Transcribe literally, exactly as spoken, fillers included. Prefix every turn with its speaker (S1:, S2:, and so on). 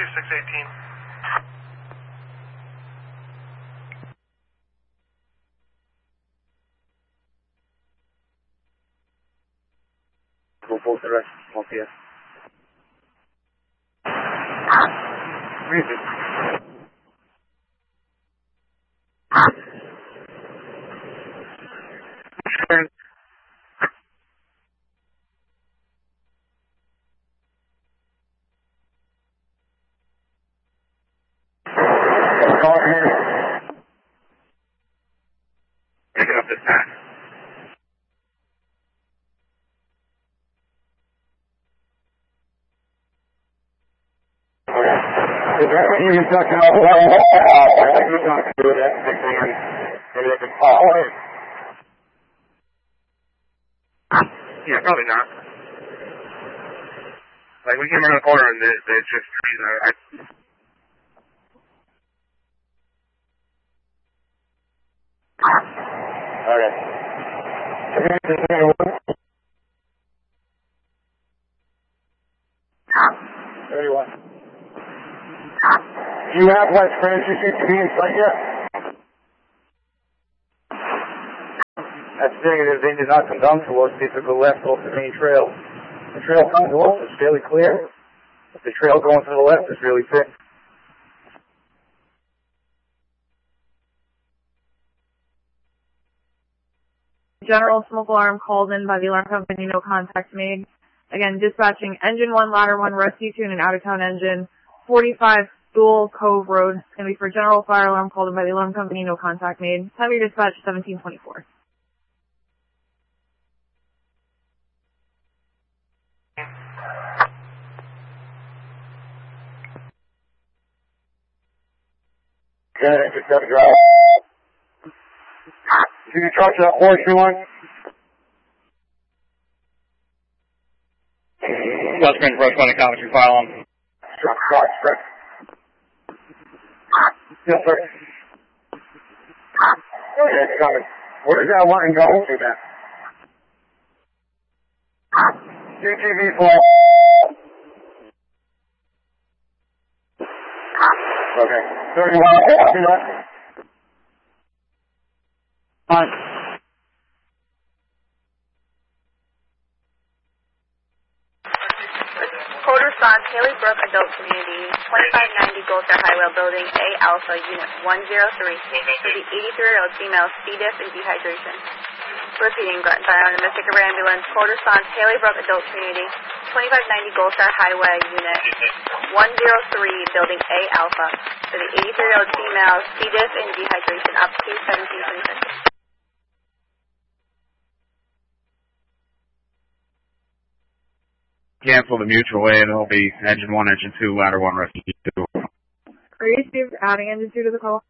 S1: six eighteen.
S2: Go both the rest. Okay. Music. Picking up this time. Is that what you can talk about? I can talk to that thing and they can follow it. Yeah, probably not. Like, we came around the corner and there's just trees. I, I Okay. thirty-one. Do you have West Francis to be in sight yet? That's the thing, is they did not come down to us, they took a left off the main trail. The trail coming to us is fairly clear. But the trail going to the left is really thick.
S3: General smoke alarm called in by the alarm company, no contact made. Again, dispatching engine one, ladder one, rescue two, and an out-of-town engine, forty-five Dual Cove Road. It's going to be for general fire alarm called in by the alarm company, no contact made. Time of your dispatch, seventeen twenty-four.
S2: Good, just got to drive. Can you talk to that horseshoe one?
S4: West Springs, corresponding commentary file on.
S2: Truck, truck, truck. Yes, sir. Okay, it's coming. Where's that one go to that? U T V four. Okay. thirty-one. Copy that. Fine.
S5: Code response, Haley Brook Adult Community, twenty-five ninety Goldstar Highway Building, A Alpha, Unit one oh three, for the eighty-three-year-old female, C. diff and dehydration. Repeating, Groton Fire on the Mystica Ambulance. Code response, Haley Brook Adult Community, twenty-five ninety Goldstar Highway, Unit one oh three, Building A Alpha, for the eighty-three-year-old female, C. diff and dehydration, up to seventeen twenty-six.
S4: Cancel the mutual aid. It'll be engine one, engine two, ladder one, rescue two.
S3: Are you adding engine two to the call?